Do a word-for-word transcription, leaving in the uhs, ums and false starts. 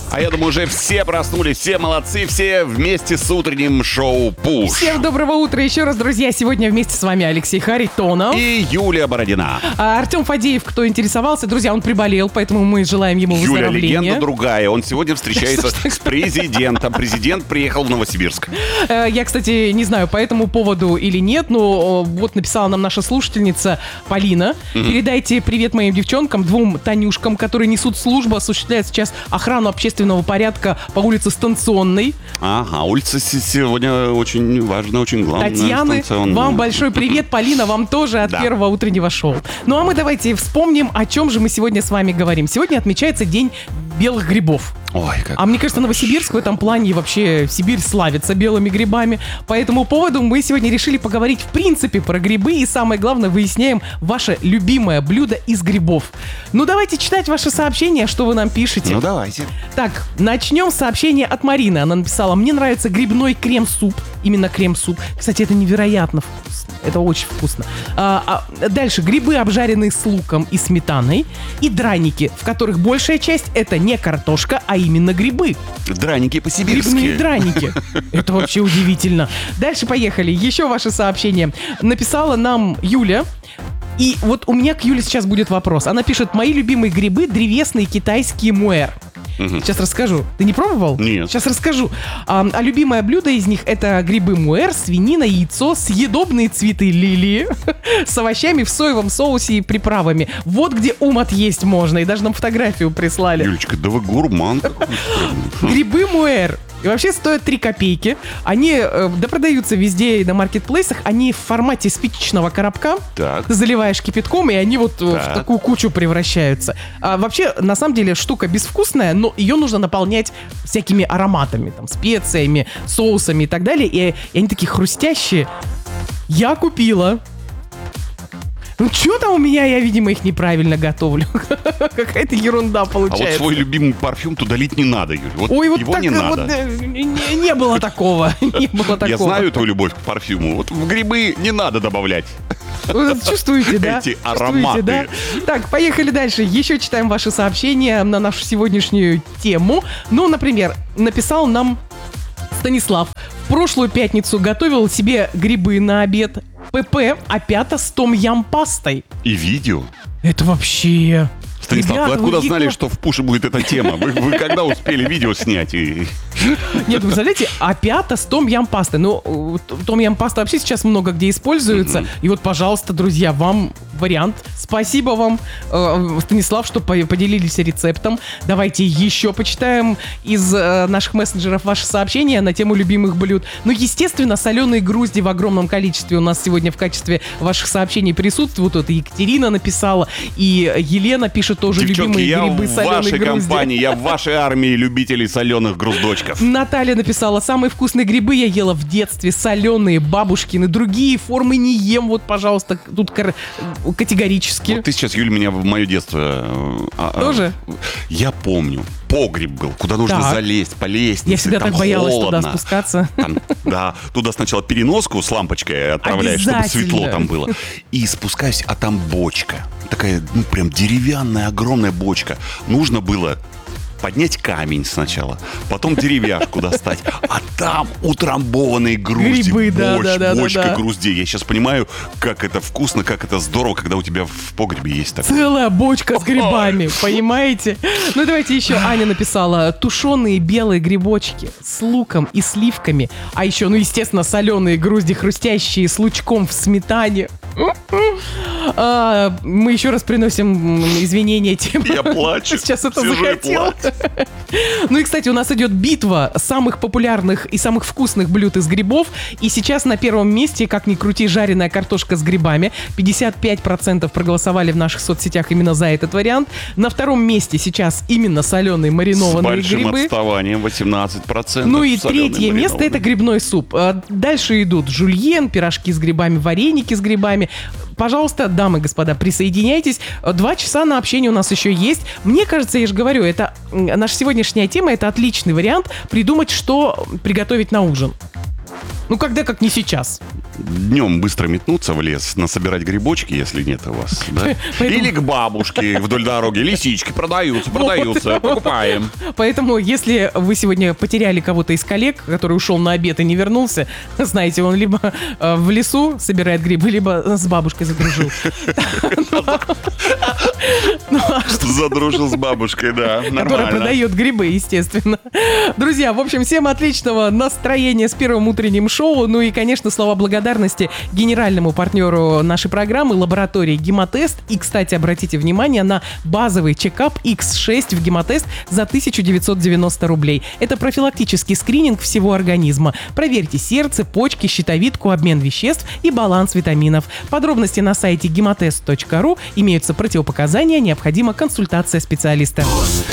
А я думаю, уже все проснулись, все молодцы, все вместе с утренним шоу «Пуш». Всем доброго утра еще раз, друзья. Сегодня вместе с вами Алексей Харитонов и Юлия Бородина. А Артем Фадеев, кто интересовался, друзья, он приболел, поэтому мы желаем ему Юля, выздоровления. легенда другая. Он сегодня встречается с президентом. Президент приехал в Новосибирск. Я, кстати, не знаю, по этому поводу или нет, но вот написала нам наша слушательница Полина. Передайте привет моим девчонкам, двум Танюшкам, которые несут службу, осуществляют сейчас охрану общественного порядка по улице Станционной. Ага, улица сегодня очень важная, очень главная. Татьяны, вам большой привет. Полина, вам тоже от Да. первого утреннего шоу. Ну а мы давайте вспомним, о чем же мы сегодня с вами говорим. Сегодня отмечается День белых грибов. Ой, как А мне кажется, Новосибирск в этом плане и вообще Сибирь славится белыми грибами. По этому поводу мы сегодня решили поговорить в принципе про грибы и, самое главное, выясняем ваше любимое блюдо из грибов. Ну давайте читать ваши сообщения, что вы нам пишете. Ну давайте. Так, начнем с сообщения от Марины. Она написала: мне нравится грибной крем-суп. Именно крем-суп. Кстати, это невероятно вкусно. Это очень вкусно. А, а, дальше грибы, обжаренные с луком и сметаной. И драники, в которых большая часть это не картошка, а именно грибы. Драники по-сибирски. Грибные драники. Это вообще удивительно. Дальше поехали. Еще ваше сообщение. Написала нам Юля. И вот у меня к Юле сейчас будет вопрос. Она пишет: мои любимые грибы — древесные китайские муэр. Угу. Сейчас расскажу. Ты не пробовал? Нет. Сейчас расскажу. А, а любимое блюдо из них — это грибы муэр, свинина, яйцо, съедобные цветы лилии с овощами в соевом соусе и приправами. Вот где ум отъесть можно. И даже нам фотографию прислали. Юлечка, да вы гурман. Грибы муэр. И вообще стоят три копейки. Они, э, да, продаются везде и на маркетплейсах. Они в формате спичечного коробка. Так. Ты заливаешь кипятком, и они вот э, Так. в такую кучу превращаются. А вообще, на самом деле, штука безвкусная, но ее нужно наполнять всякими ароматами, там, специями, соусами и так далее. И, и они такие хрустящие. Я купила. Ну, что там у меня, я, видимо, их неправильно готовлю. Какая-то ерунда А получается. вот свой любимый парфюм туда лить не надо, Юль. Вот Ой, вот его так не э, надо. вот, э, не, не было такого. Не было такого. Я знаю твою любовь к парфюму. Вот в грибы не надо добавлять. Вы чувствуете, да? Эти Чувствуете, ароматы. да? Так, поехали дальше. Еще читаем ваши сообщения на нашу сегодняшнюю тему. Ну, например, написал нам Станислав: в прошлую пятницу готовил себе грибы на обед. ПП опята с том-ям-пастой. И видео. Это вообще... Станислав, Ребята, вы откуда вы знали, гико- что в Пуше будет эта тема? Вы, вы когда успели видео снять? И... Нет, вы представляете, опята с том-ям-пастой. Ну, э, том-ям-паста вообще сейчас много где используется. И вот, пожалуйста, друзья, вам вариант. Спасибо вам, э, Станислав, что по- поделились рецептом. Давайте еще почитаем из э, наших мессенджеров ваши сообщения на тему любимых блюд. Ну, естественно, соленые грузди в огромном количестве у нас сегодня в качестве ваших сообщений присутствуют. Вот и Екатерина написала, и Елена пишет тоже Девчонки, любимые я грибы, в соленые вашей грузди. компании, я в вашей армии любителей соленых груздочков. Наталья написала: самые вкусные грибы я ела в детстве, соленые, бабушкины, другие формы не ем, вот, пожалуйста, тут кор- категорически. Вот ты сейчас, Юль, меня в мое детство... э, а, а, Тоже? Я помню. Погреб был, куда нужно Так. залезть по лестнице. Я всегда там так боялась холодно. туда спускаться. Там, да, туда сначала переноску с лампочкой отправляешь, чтобы Обязательно. светло там было. И спускаюсь, а там бочка. Такая, ну, прям деревянная, огромная бочка. Нужно было поднять камень сначала, потом деревяшку достать, а там утрамбованные грузди, Грибы, да, боч- да, да, да, бочка да. груздей. Я сейчас понимаю, как это вкусно, как это здорово, когда у тебя в погребе есть такое. Целая бочка с грибами, понимаете? Ну, давайте еще. Аня написала: тушеные белые грибочки с луком и сливками. А еще, ну, естественно, соленые грузди, хрустящие с лучком в сметане. А, мы еще раз приносим м, извинения тем, Я плачу. сейчас это Сижу и захотел. плачу. Ну и, кстати, у нас идет битва самых популярных и самых вкусных блюд из грибов. И сейчас на первом месте, как ни крути, жареная картошка с грибами. пятьдесят пять процентов проголосовали в наших соцсетях именно за этот вариант. На втором месте сейчас именно соленые С маринованные большим грибы. отставанием восемнадцать процентов. Ну и соленый третье место — маринованный. это грибной суп. А дальше идут жульен, пирожки с грибами, вареники с грибами. Пожалуйста, дамы и господа, присоединяйтесь. Два часа на общение у нас еще есть. Мне кажется, я же говорю, это м, наша сегодняшняя тема — это отличный вариант придумать, что приготовить на ужин. Ну, когда как не сейчас. днем быстро метнуться в лес, насобирать грибочки, если нет у вас, да? Или к бабушке вдоль дороги. Лисички продаются, продаются, покупаем. Поэтому, если вы сегодня потеряли кого-то из коллег, который ушел на обед и не вернулся, знаете, он либо э, в лесу собирает грибы, либо с бабушкой задружил. Задружил с бабушкой, да, Которая нормально. продает грибы, естественно. Друзья, в общем, всем отличного настроения с первым утренним шоу. Ну и, конечно, слова благодарности генеральному партнеру нашей программы, лаборатории «Гемотест». И, кстати, обратите внимание на базовый чекап икс шесть в «Гемотест» за тысяча девятьсот девяносто рублей. Это профилактический скрининг всего организма. Проверьте сердце, почки, щитовидку, обмен веществ и баланс витаминов. Подробности на сайте гемотест точка ру. Имеются противопоказания, необходима консультация специалиста.